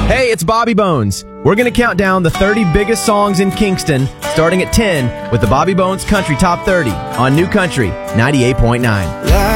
Hey, it's Bobby Bones. We're going to count down the 30 biggest songs in Kingston, starting at 10 with the Bobby Bones Country Top 30 on New Country 98.9.